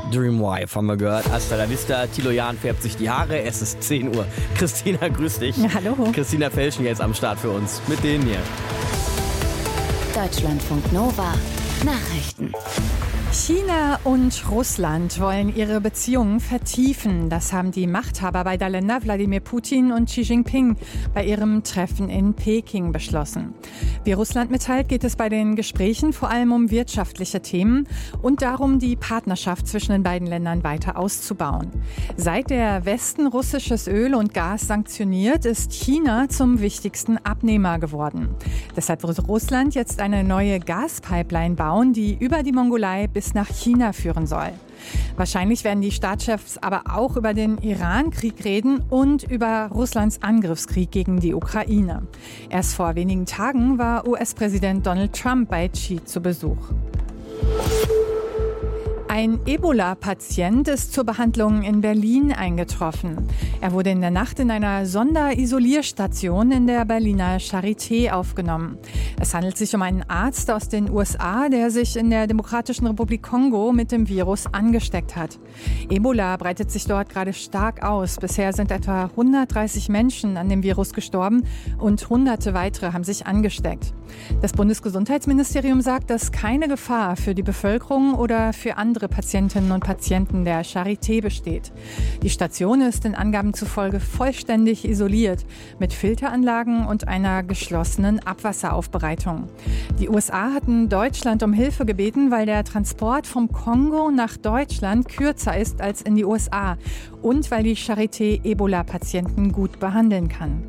Dreamwife haben wir gehört. Hasta la vista, Thilo Jahn färbt sich die Haare. Es ist 10 Uhr. Christina, grüß dich. Ja, hallo. Christina Felschen jetzt am Start für uns. Mit denen hier. Deutschlandfunk Nova. Nachrichten. China und Russland wollen ihre Beziehungen vertiefen. Das haben die Machthaber beider Länder, Wladimir Putin und Xi Jinping, bei ihrem Treffen in Peking beschlossen. Wie Russland mitteilt, geht es bei den Gesprächen vor allem um wirtschaftliche Themen und darum, die Partnerschaft zwischen den beiden Ländern weiter auszubauen. Seit der Westen russisches Öl und Gas sanktioniert, ist China zum wichtigsten Abnehmer geworden. Deshalb wird Russland jetzt eine neue Gaspipeline bauen, die über die Mongolei bis nach China führen soll. Wahrscheinlich werden die Staatschefs aber auch über den Iran-Krieg reden und über Russlands Angriffskrieg gegen die Ukraine. Erst vor wenigen Tagen war US-Präsident Donald Trump bei Xi zu Besuch. Ein Ebola-Patient ist zur Behandlung in Berlin eingetroffen. Er wurde in der Nacht in einer Sonderisolierstation in der Berliner Charité aufgenommen. Es handelt sich um einen Arzt aus den USA, der sich in der Demokratischen Republik Kongo mit dem Virus angesteckt hat. Ebola breitet sich dort gerade stark aus. Bisher sind etwa 130 Menschen an dem Virus gestorben und Hunderte weitere haben sich angesteckt. Das Bundesgesundheitsministerium sagt, dass keine Gefahr für die Bevölkerung oder für andere Patientinnen und Patienten der Charité besteht. Die Station ist den Angaben zufolge vollständig isoliert mit Filteranlagen und einer geschlossenen Abwasseraufbereitung. Die USA hatten Deutschland um Hilfe gebeten, weil der Transport vom Kongo nach Deutschland kürzer ist als in die USA und weil die Charité Ebola-Patienten gut behandeln kann.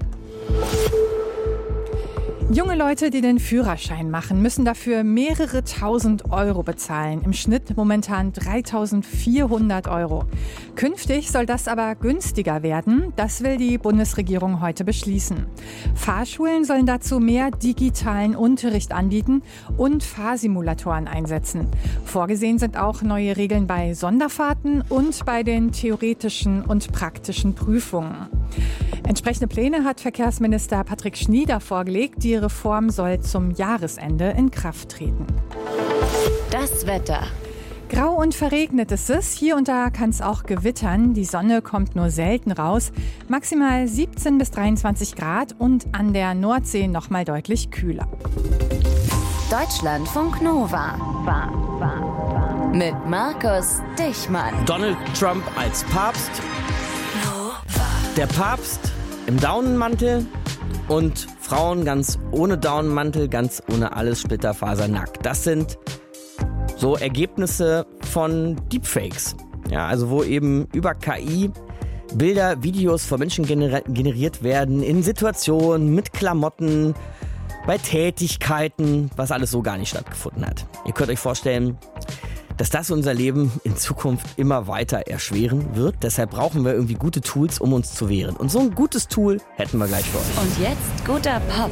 Junge Leute, die den Führerschein machen, müssen dafür mehrere tausend Euro bezahlen. Im Schnitt momentan 3.400 Euro. Künftig soll das aber günstiger werden. Das will die Bundesregierung heute beschließen. Fahrschulen sollen dazu mehr digitalen Unterricht anbieten und Fahrsimulatoren einsetzen. Vorgesehen sind auch neue Regeln bei Sonderfahrten und bei den theoretischen und praktischen Prüfungen. Entsprechende Pläne hat Verkehrsminister Patrick Schnieder vorgelegt. Die Reform soll zum Jahresende in Kraft treten. Das Wetter. Grau und verregnet ist es. Hier und da kann es auch gewittern. Die Sonne kommt nur selten raus. Maximal 17 bis 23 Grad und an der Nordsee noch mal deutlich kühler. Deutschlandfunk Nova. Mit Markus Dichmann. Donald Trump als Papst. Der Papst im Daunenmantel und Frauen ganz ohne Daunenmantel, ganz ohne alles, splitterfasernackt. Das sind so Ergebnisse von Deepfakes. Ja, also wo eben über KI Bilder, Videos von Menschen generiert werden in Situationen mit Klamotten, bei Tätigkeiten, was alles so gar nicht stattgefunden hat. Ihr könnt euch vorstellen, dass das unser Leben in Zukunft immer weiter erschweren wird. Deshalb brauchen wir irgendwie gute Tools, um uns zu wehren. Und so ein gutes Tool hätten wir gleich für euch. Und jetzt guter Pop.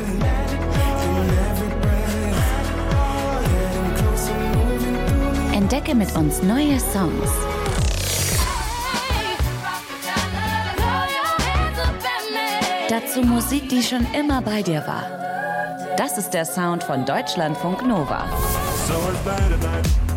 Entdecke mit uns neue Songs. Dazu Musik, die schon immer bei dir war. Das ist der Sound von Deutschlandfunk Nova.